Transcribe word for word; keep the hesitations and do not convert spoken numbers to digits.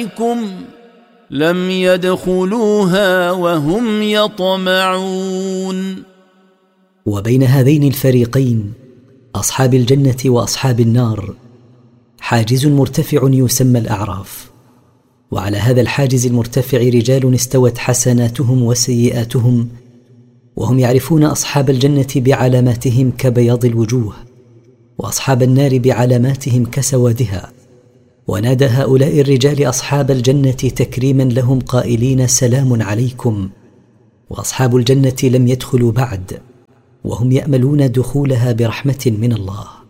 لم يدخلوها وهم يطمعون. وبين هذين الفريقين أصحاب الجنة وأصحاب النار حاجز مرتفع يسمى الأعراف، وعلى هذا الحاجز المرتفع رجال استوت حسناتهم وسيئاتهم، وهم يعرفون أصحاب الجنة بعلاماتهم كبياض الوجوه، وأصحاب النار بعلاماتهم كسوادها. ونادى هؤلاء الرجال أصحاب الجنة تكريما لهم قائلين سلام عليكم. وأصحاب الجنة لم يدخلوا بعد، وهم يأملون دخولها برحمة من الله.